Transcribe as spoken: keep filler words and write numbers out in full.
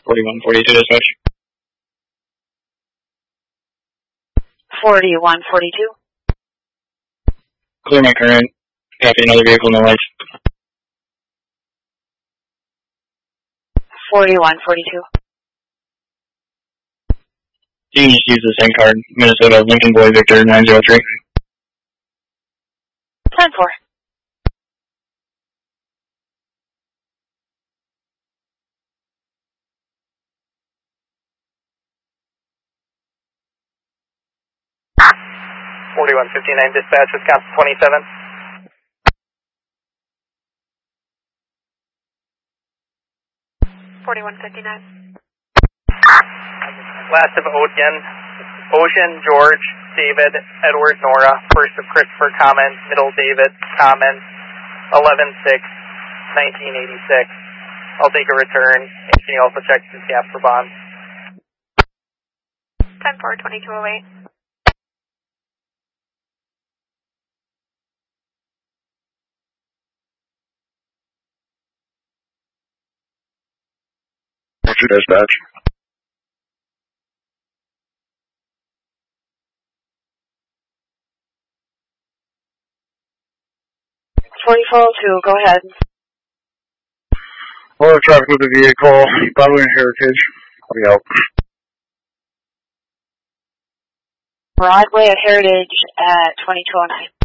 forty-one forty-two dispatch. forty-one forty-two. Clear my current. Copy, another vehicle, no lights. forty-one forty-two. You can just use the same card. Minnesota, Lincoln Boy, Victor, nine zero three. ten four. forty-one fifty-nine dispatch, Wisconsin twenty-seven. forty-one fifty-nine. Last of Ocean, Ocean, George, David, Edward, Nora. First of Christopher, Common. Middle, David, Common. eleven six nineteen eighty-six. I'll take a return. And can you also check the gap for bond? ten four twenty-two oh eight. What's your dispatch? forty-four oh two, go ahead. Hello, traffic with the vehicle, Broadway and Heritage. I'll be out. Broadway at Heritage at twenty-two oh nine.